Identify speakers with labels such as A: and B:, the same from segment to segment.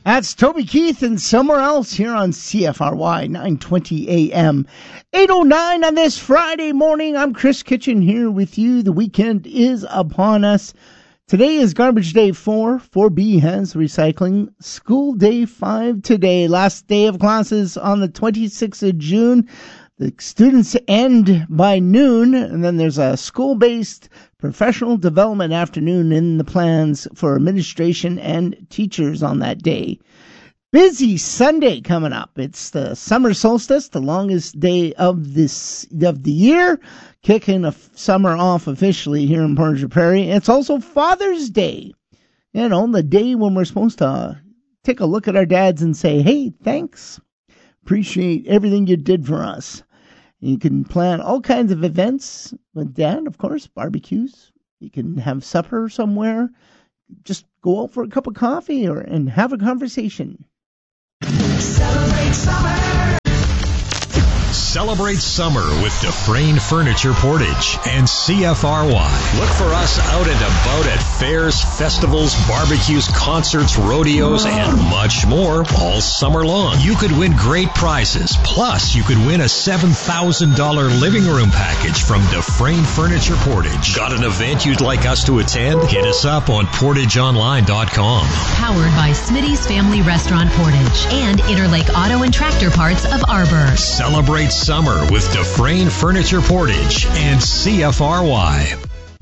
A: That's Toby Keith and Somewhere Else here on CFRY 920 AM. 8:09 on this Friday morning. I'm Chris Kitchen here with you. The weekend is upon us. Today is Garbage Day 4. 4B has recycling. School Day 5 today. Last day of classes on the 26th of June. The students end by noon, and then there's a school-based professional development afternoon in the plans for administration and teachers on that day. Busy Sunday coming up. It's the summer solstice, the longest day of the year, kicking summer off officially here in Portage la Prairie. It's also Father's Day, the day when we're supposed to take a look at our dads and say, hey, thanks. Appreciate everything you did for us. You can plan all kinds of events with Dad, of course, barbecues. You can have supper somewhere. Just go out for a cup of coffee and have a conversation.
B: Celebrate summer! Celebrate summer with Dufresne Furniture Portage and CFRY. Look for us out and about at fairs, festivals, barbecues, concerts, rodeos, and much more all summer long. You could win great prizes. Plus, you could win a $7,000 living room package from Dufresne Furniture Portage. Got an event you'd like us to attend? Hit us up on portageonline.com.
C: Powered by Smitty's Family Restaurant Portage and Interlake Auto and Tractor Parts of Arbor.
B: Celebrate summer with Dufresne Furniture Portage and CFRY.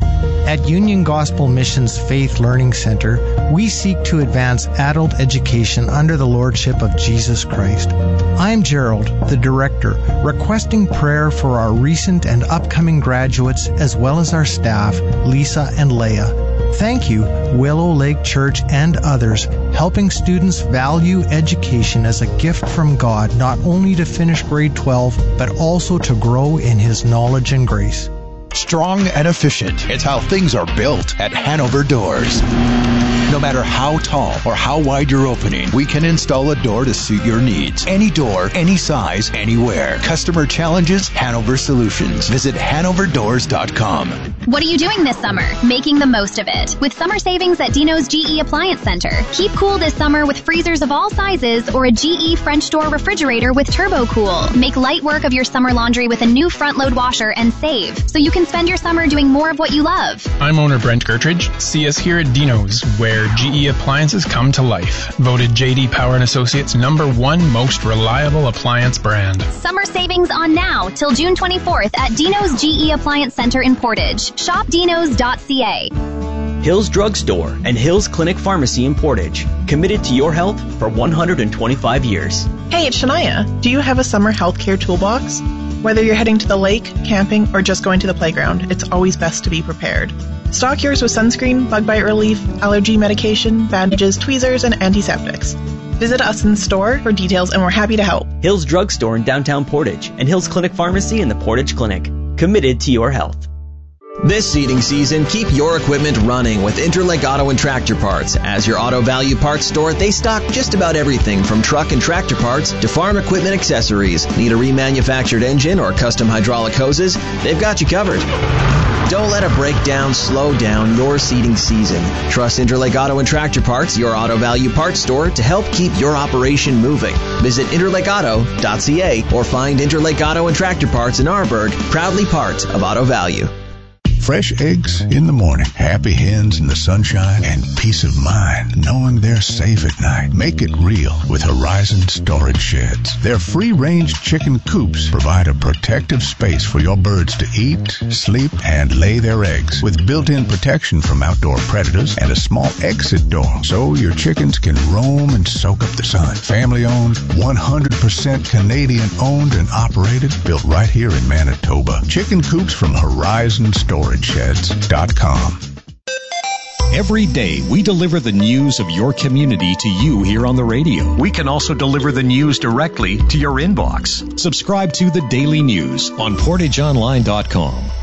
D: At Union Gospel Mission's Faith Learning Center, we seek to advance adult education under the Lordship of Jesus Christ. I'm Gerald, the director, requesting prayer for our recent and upcoming graduates as well as our staff, Lisa and Leah. Thank you, Willow Lake Church and others, helping students value education as a gift from God, not only to finish grade 12, but also to grow in His knowledge and grace.
E: Strong and efficient. It's how things are built at Hanover Doors. No matter how tall or how wide your opening, we can install a door to suit your needs. Any door, any size, anywhere. Customer challenges, Hanover Solutions. Visit hanoverdoors.com.
F: What are you doing this summer? Making the most of it with summer savings at Dino's GE Appliance Center. Keep cool this summer with freezers of all sizes or a GE French door refrigerator with Turbo Cool. Make light work of your summer laundry with a new front load washer and save, so you can spend your summer doing more of what you love.
G: I'm owner Brent Gertridge. See us here at Dino's, where GE appliances come to life. Voted J.D. Power & Associates #1 most reliable appliance brand.
F: Summer savings on now till June 24th at Dino's GE Appliance Center in Portage. Shop dinos.ca.
H: Hills Drug Store and Hills Clinic Pharmacy in Portage. Committed to your health for 125 years.
I: Hey, it's Shania. Do you have a summer healthcare toolbox? Whether you're heading to the lake, camping, or just going to the playground, it's always best to be prepared. Stock yours with sunscreen, bug bite relief, allergy medication, bandages, tweezers, and antiseptics. Visit us in the store for details, and we're happy to help.
H: Hills Drug Store in downtown Portage and Hills Clinic Pharmacy in the Portage Clinic. Committed to your health.
J: This seeding season, keep your equipment running with Interlake Auto and Tractor Parts. As your auto value parts store, they stock just about everything from truck and tractor parts to farm equipment accessories. Need a remanufactured engine or custom hydraulic hoses? They've got you covered. Don't let a breakdown slow down your seeding season. Trust Interlake Auto and Tractor Parts, your auto value parts store, to help keep your operation moving. Visit interlakeauto.ca or find Interlake Auto and Tractor Parts in Arborg, proudly part of Auto Value.
K: Fresh eggs in the morning, happy hens in the sunshine, and peace of mind knowing they're safe at night. Make it real with Horizon Storage Sheds. Their free-range chicken coops provide a protective space for your birds to eat, sleep, and lay their eggs, with built-in protection from outdoor predators and a small exit door so your chickens can roam and soak up the sun. Family-owned, 100% Canadian-owned and operated, built right here in Manitoba. Chicken coops from Horizon Storage Sheds.com.
B: Every day, we deliver the news of your community to you here on the radio. We can also deliver the news directly to your inbox. Subscribe to the Daily News on portageonline.com.